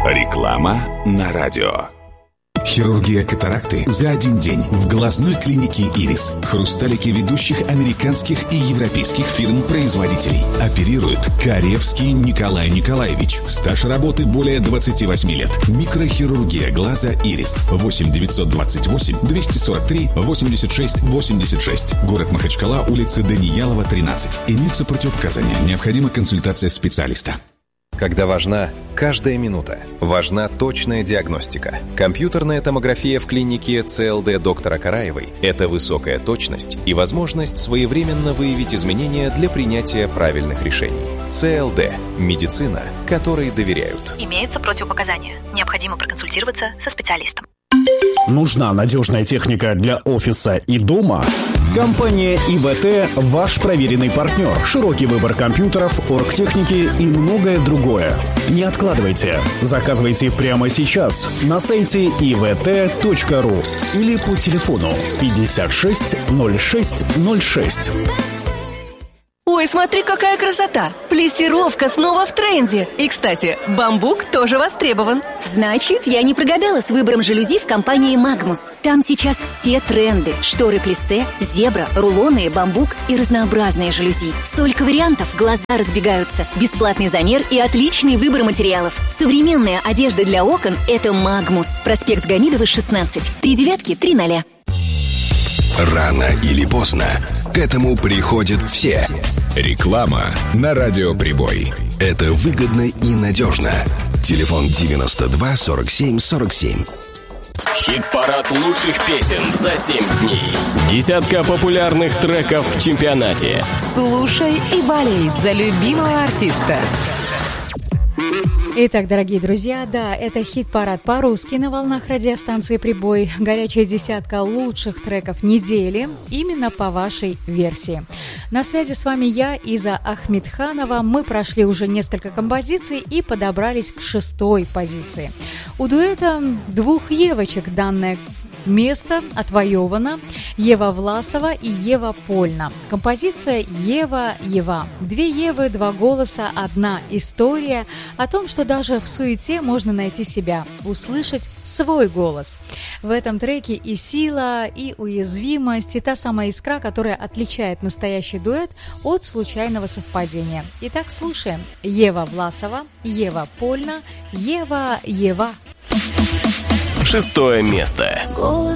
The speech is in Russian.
Реклама на радио. Хирургия катаракты за один день в глазной клинике «Ирис». Хрусталики ведущих американских и европейских фирм-производителей. Оперирует Каревский Николай Николаевич. Стаж работы более 28 лет. Микрохирургия глаза «Ирис». 8 928 243 86 86. Город Махачкала, улица Даниялова, 13. Имеются противопоказания. Необходима консультация специалиста. Когда важна каждая минута, важна точная диагностика. Компьютерная томография в клинике ЦЛД доктора Караевой – это высокая точность и возможность своевременно выявить изменения для принятия правильных решений. ЦЛД – медицина, которой доверяют. Имеются противопоказания. Необходимо проконсультироваться со специалистом. Нужна надежная техника для офиса и дома? Компания ИВТ – ваш проверенный партнер. Широкий выбор компьютеров, оргтехники и многое другое. Не откладывайте. Заказывайте прямо сейчас на сайте ivt.ru или по телефону 56 06 06. Ой, смотри, какая красота! Плессировка снова в тренде. И, кстати, бамбук тоже востребован. Значит, я не прогадала с выбором жалюзи в компании «Магнус». Там сейчас все тренды. Шторы плиссе, зебра, рулоны, бамбук и разнообразные жалюзи. Столько вариантов, глаза разбегаются. Бесплатный замер и отличный выбор материалов. Современная одежда для окон – это «Магнус». Проспект Гамидова, 16. 3930. Рано или поздно к этому приходят все. Реклама на Радио Прибой. Это выгодно и надежно. Телефон 92 47 47. Хит-парад лучших песен за 7 дней. Десятка популярных треков в чемпионате. Слушай и болей за любимого артиста. Итак, дорогие друзья, да, это хит-парад по-русски на волнах радиостанции «Прибой». Горячая десятка лучших треков недели именно по вашей версии. На связи с вами я, Иза Ахмедханова. Мы прошли уже несколько композиций и подобрались к 6-й позиции. У дуэта двух Евочек данное место отвоевано. Ева Власова и Ева Польна. Композиция «Ева-Ева». Две Евы, два голоса, одна история о том, что даже в суете можно найти себя, услышать свой голос. В этом треке и сила, и уязвимость, и та самая искра, которая отличает настоящий дуэт от случайного совпадения. Итак, слушаем. Ева Власова, Ева Польна, Ева-Ева. 6-е место.